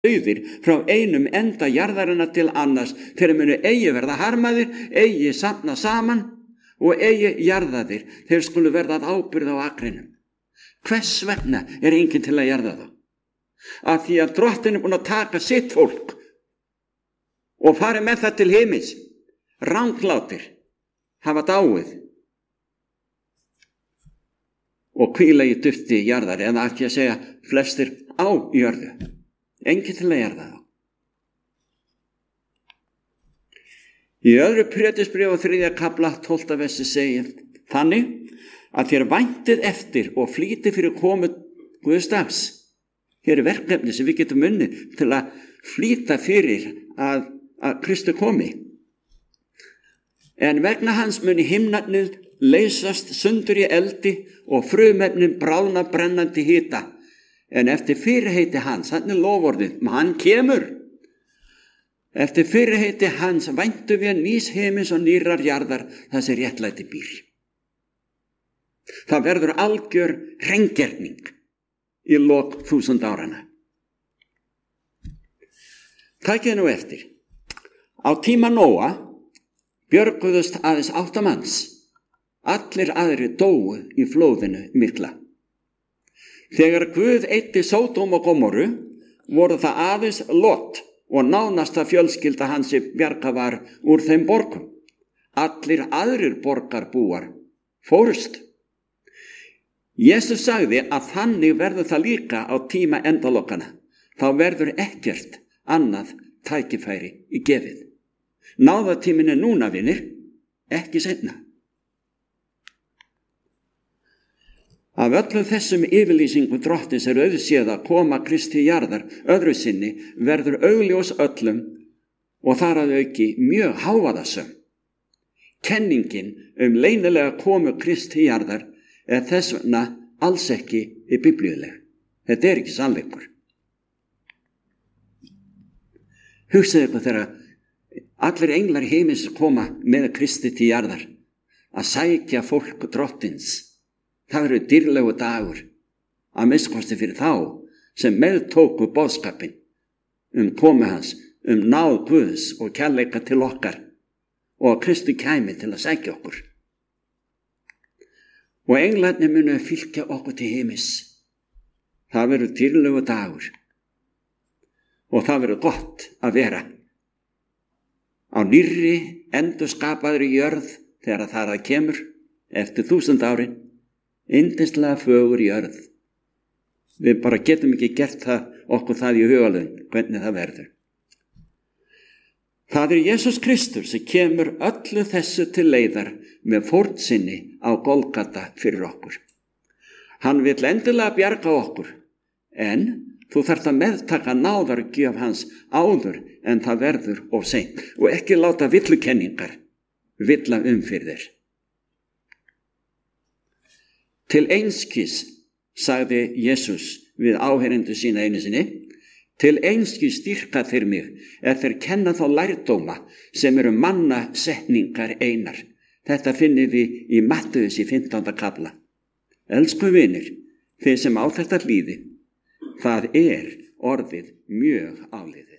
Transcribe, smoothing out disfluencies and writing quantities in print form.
dauðir frá einum enda jarðarinnar til annars. Þeir munu eigi verða harmaðir, eigi safna saman og eigi jarðaðir. Þeir skulu verða að ábyrgð á akrinum. Hvers vegna enginn til að jarða þá? Af því að Drottinn búinn að taka sitt fólk og fari með það til himins. Ranglátir hafa dáið og hvíla í dufti jarðar, eða ekki að segja flestir á jörðu. Enginn til að jarða þá. Í öðru Pétursbréfi 3. kafla 12. versi segir þannig að þér væntið eftir og flýtið fyrir komu Guðs dags. Hér verkefni sem við getum unnið til að flýta fyrir að Kristi komi. En vegna hans muni himnarnir leysast sundur í eldi og frumefnin bráðna brennandi hita. En eftir fyrirheiti hans, hann loforðið, hann kemur. Eftir fyrirheiti hans væntum við nýs himins og nýrrar jarðar þar sem réttlæti býr. Það verður algjör hreingerning í lok 1000 áranna. Takið nú eftir. Á tíma Nóa björguðust aðeins 8 manns. Allir aðri dóu í flóðinu mikla. Þegar Guð eyddi Sódóm og Gómorru voru það aðeins Lot og nánasta fjölskylda hans sem bjargað var úr þeim borgum. Allir aðrir borgarbúar fórust. Jesus sagði að þannig verður það líka á tíma endalokana. Þá verður ekkert annað tækifæri í gefið. Náðatíminn núna, vinir, ekki seinna. Af öllum þessum yfirlýsingum Drottins auðséð að koma Kristi jarðar öðru sinni verður augljós öllum og þar að auki mjög hávaðasöm. Kenningin leynilega komu Kristi jarðar þess vegna alls ekki biblíuleg. Þetta ekki sannleikur. Hugsaðu ykkur þegar allir englar heimins koma með Kristi til jarðar að sækja fólk Drottins. Það verður dýrlegu dagur, að minnsta fyrir þá sem meðtóku boðskapinn komu hans, náð Guðs og kærleika til okkar og að Kristi kæmi til að sækja okkur. Og englarnir munu fylgja okkur til heimis. Það verður dýrlegu dagur og það verður gott að vera á nýrri endurskapaðri jörð þegar það kemur eftir 1000 árin. Yndislega fögur jörð. Við bara getum ekki gert okkur það í hugalund, hvernig það verður. Það Jesus Kristus sem kemur öllu þessu til leiðar með fórn sinni á Golgata fyrir okkur. Hann vill endilega bjarga okkur, en þú þarft að meðtaka náðargjöf hans áður en það verður of seint og ekki láta villukenningar villa fyrir þér. Til einskis, sagði Jesus við áheyrendur sína einu sinni, til einskis styrka þeir mig þeir kenna þá lærdóma sem eru mannasetningar einar. Þetta finnum við í Mattheus í 15. kafla. Elsku vinir, þeir sem á þetta hlýði, það orðið mjög áliðið.